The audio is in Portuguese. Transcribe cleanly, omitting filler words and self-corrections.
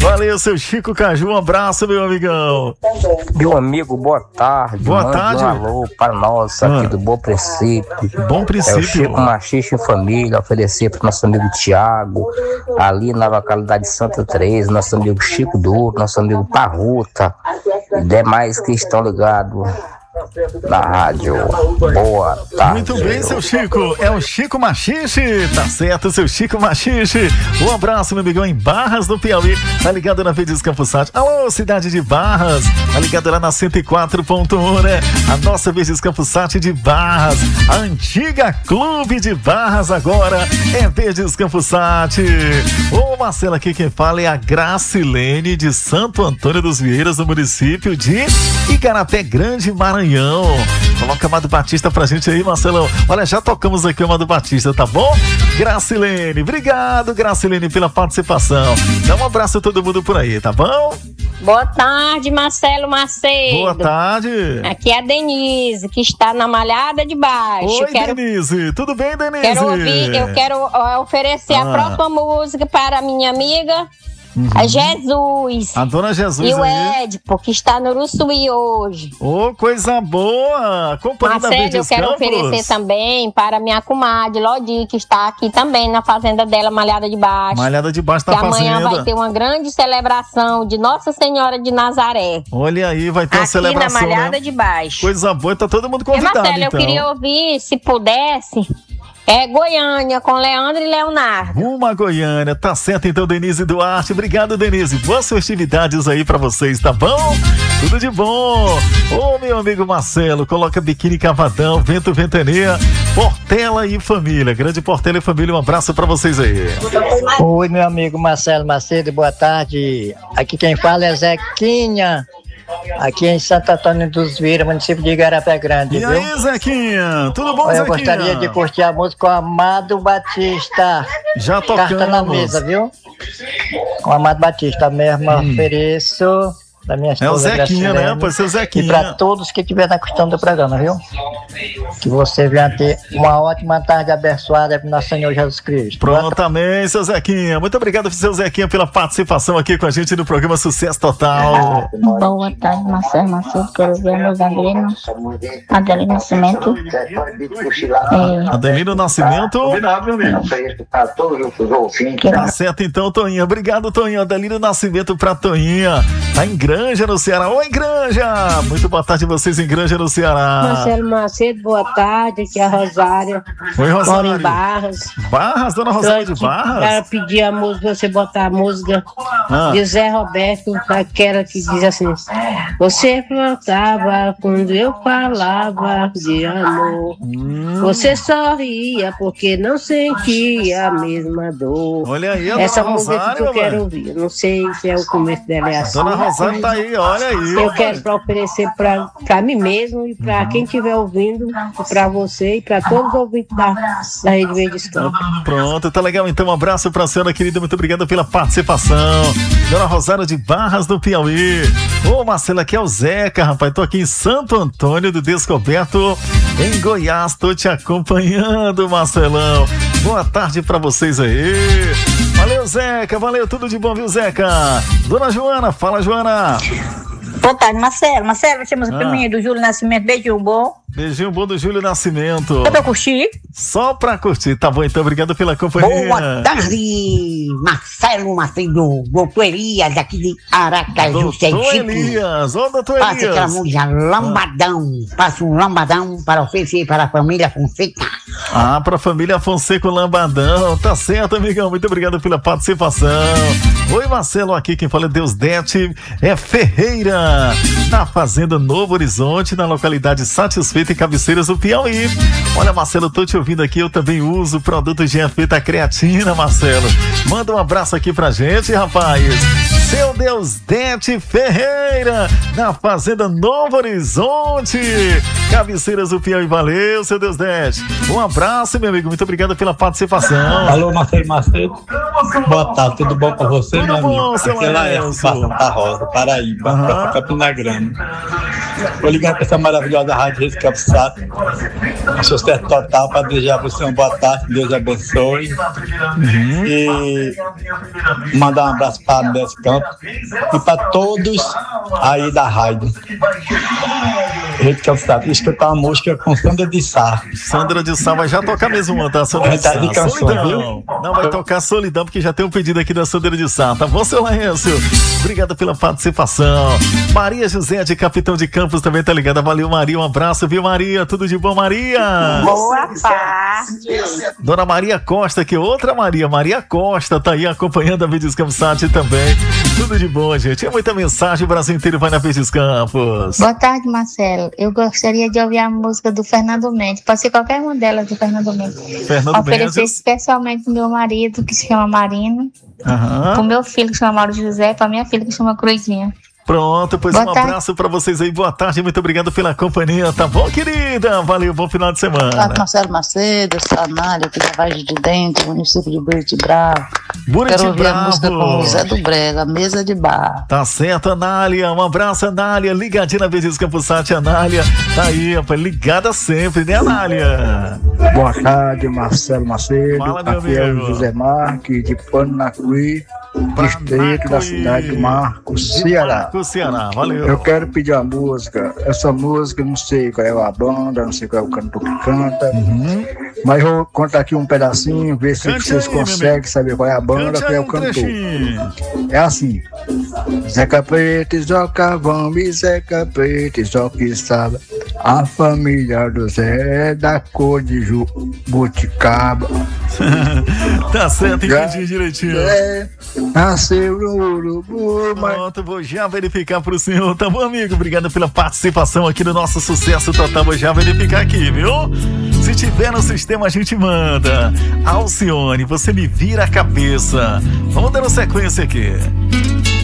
Valeu, seu Chico Caju, um abraço, meu amigão. Meu amigo, boa tarde. Boa tarde. Um alô para nós aqui do Bom Princípio. Bom Princípio. É o Chico Machista em Família, oferecer para o nosso amigo Tiago, ali na localidade de Santa Teresa, nosso amigo Chico Duro, nosso amigo Parruta e demais que estão ligados na rádio. Boa tarde. Muito bem, seu Chico. É o Chico Machixe. Tá certo, seu Chico Machixe. Um abraço, meu amigão, em Barras, no Piauí. Tá ligado na Verdes Campos Sat. Alô, cidade de Barras. Tá ligado lá na 104.1, né? A nossa Verdes Campos Sat de Barras. A antiga Clube de Barras agora é Verdes Campos Sat. Ô, Marcelo, aqui quem fala é a Gracilene de Santo Antônio dos Vieiras, no município de Igarapé Grande, Maranhão. Coloca Amado Batista pra gente aí, Marcelão. Olha, já tocamos aqui o Amado Batista, tá bom? Gracilene, obrigado, Gracilene, pela participação. Dá um abraço a todo mundo por aí, tá bom? Boa tarde, Marcelo Macedo. Boa tarde. Aqui é a Denise, que está na Malhada de Baixo. Oi, Denise. Tudo bem, Denise? Eu quero oferecer a próxima música para a minha amiga, a Jesus. A dona Jesus. E o aí. Edipo, que está no Uruçuí hoje. Ô, coisa boa. Companhia da Marcelo, Verdes eu quero Campos. oferecer também para minha comadre, Lodi, que está aqui também na fazenda dela, Malhada de Baixo. Malhada de Baixo que da fazenda. amanhã vai ter uma grande celebração de Nossa Senhora de Nazaré. Olha aí, vai ter uma aqui celebração, na Malhada né? de Baixo. Coisa boa, tá todo mundo convidado, Marcelo, então. eu queria ouvir, se pudesse, Goiânia, com Leandro e Leonardo. Uma Goiânia, tá certo então, Denise Duarte. Obrigado, Denise. Boas festividades aí pra vocês, tá bom? Tudo de bom. Ô, meu amigo Marcelo, coloca Biquíni Cavadão, Vento Ventania, Portela e Família. Grande Portela e Família, um abraço pra vocês aí. Oi, meu amigo Marcelo Macedo, boa tarde. Aqui quem fala é Zequinha, aqui em Santo Antônio dos Vieiras, município de Igarapé Grande, E viu? aí, Zequinha? Tudo bom, Eu Zequinha? gostaria de curtir a música com Amado Batista. Já tocamos. Carta na mesa, viu? Com Amado Batista mesmo, ofereço da minha esposa. É o Zequinha, Gracilene, né? Pode ser o Zequinha. E para todos que estiverem na questão do programa, viu? Que você venha ter uma ótima tarde abençoada com nosso Senhor Jesus Cristo. Pronto, amém, seu Zequinha. Muito obrigado, seu Zequinha, pela participação aqui com a gente no programa Sucesso Total. Boa tarde, Marcelo Macedo. Quero ver a meus Adelino Nascimento. Adelino Nascimento. Tá certo então, Toinha. Obrigado, Toinha. Adelino Nascimento pra Toinha. Tá em Granja, no Ceará. Oi, Granja! Muito boa tarde a vocês em Granja, no Ceará. Marcelo Macedo, boa tarde. Aqui é a Rosária. Oi, Rosário. Moro em Barras. Barras, dona Rosária de Barras? Para pedir a música, você botar a música de Zé Roberto, aquela que diz assim: você plantava quando eu falava de amor. Você sorria porque não sentia a mesma dor. Olha aí, a essa dona música Rosária, que eu quero velho. ouvir. Eu não sei se é o começo dela é assim. Dona Rosária tá aí, olha aí. Eu quero para oferecer para mim mesmo e para quem estiver ouvindo, para você e para todos os ouvintes da Rede Verdes Campos. Pronto, tá legal então. Um abraço pra senhora querida, muito obrigado pela participação. Dona Rosária de Barras do Piauí. Ô, Marcelo, aqui é o Zeca, rapaz. Tô aqui em Santo Antônio do Descoberto, em Goiás. Tô te acompanhando, Marcelão. Boa tarde pra vocês aí. Valeu, Zeca. Valeu, tudo de bom, viu, Zeca? Dona Joana, fala, Joana. Boa tarde, Marcelo. Marcelo, vai ser música pra mim, do Júlio Nascimento. Beijinho bom. Beijinho bom do Júlio Nascimento. Só pra curtir? Só pra curtir. Tá bom, então. Obrigado pela companhia. Boa tarde, Marcelo Macedo. Doutor Elias, aqui de Aracaju, Doutor Sergipe. Elias. Ô, doutor Passa aquela Elias. música Lambadão. Passa um lambadão para oferecer para a família Fonseca. Ah, pra família Fonseca Lambadão. Tá certo, amigão. Muito obrigado pela participação. Oi, Marcelo. Aqui quem fala é Deusdete é Ferreira. Na Fazenda Novo Horizonte, na localidade Satisfeita, em Cabeceiras do Piauí. Olha, Marcelo, tô te ouvindo aqui. Eu também uso produtos de afeita creatina, Marcelo. Manda um abraço aqui pra gente, rapaz. Seu Deusdete Ferreira, na Fazenda Novo Horizonte, Cabeceiras do Piauí. Valeu, seu Deusdete. Um abraço, meu amigo. Muito obrigado pela participação. Alô, Marcelo Macedo. Boa tarde, tudo bom com você, Tudo meu bom, amigo? seu Aquela é Laércio. Santa Rosa, Paraíba, pra Campina Grande. Vou ligar para essa maravilhosa rádio Rede Campos Sato. Sucesso total para desejar para você uma boa tarde, Deus abençoe. E mandar um abraço para a Nesse Campos e para todos aí da rádio Rede Campos Sato. Escutar uma música com Sandra de Sá. Sandra de Sá vai já tocar mesmo uma, tá? Sandra de Sá. Solidão. Não, vai tocar Solidão, porque já tem um pedido aqui da Sandra de Sá. Tá bom, seu Laércio? Obrigado pela participação. Maria José de Capitão de Campos também tá ligada. Valeu, Maria. Um abraço, viu, Maria? Tudo de bom, Maria? Boa tarde. Dona Maria Costa, que outra Maria. Maria Costa tá aí acompanhando a Verdes Campos Sat também. Tudo de bom, gente. É muita mensagem. O Brasil inteiro vai na Verdes Campos. Boa tarde, Marcelo. Eu gostaria de ouvir a música do Fernando Mendes. Pode ser qualquer uma delas do Fernando Mendes. Fernando Oferecer Mendes. especialmente pro meu marido, que se chama Marino. Pro meu filho, que se chama Mauro José. Pra minha filha, que se chama Cruzinha. Pronto, pois Boa um tarde. abraço pra vocês aí. Boa tarde, muito obrigado pela companhia. Tá bom, querida? Valeu, bom final de semana. Boa tarde, Marcelo Macedo, Sanália, aqui da Vargem de Dentro, município de Buriti Bravo. Buriti Quero ouvir Bravo. a música com o Zé do Brega, Mesa de Bar. Tá certo, Anália. Um abraço, Anália. Ligadinha na Verdes Campos Sat, Anália. Tá aí, rapaz, ligada sempre, né, Anália? Boa tarde, Marcelo Macedo. Fala, meu Aqui é o amigo. José Marques, de Panacuí, distrito da cidade de Marcos, Ceará. Marcos, Ceará. Valeu. Eu quero pedir a música. Essa música, não sei qual é a banda, não sei qual é o cantor que canta, mas eu vou contar aqui um pedacinho, ver se Cante vocês aí, meu conseguem saber qual é a banda, Cante qual aí é um o cantor. trechinho. É assim: Zeca Preto, Zoca, vamos, Zeca Preto, Zoca e Saba. A família do Zé é da cor de Jubuticaba. Tá certo, entendi direitinho. É, nasceu no Urubu, mas Pronto, vou já verificar pro senhor, tá bom, amigo? Obrigado pela participação aqui no nosso Sucesso Total. Vou já verificar aqui, viu? Se tiver no sistema, a gente manda. Alcione, você me vira a cabeça. Vamos dando sequência aqui.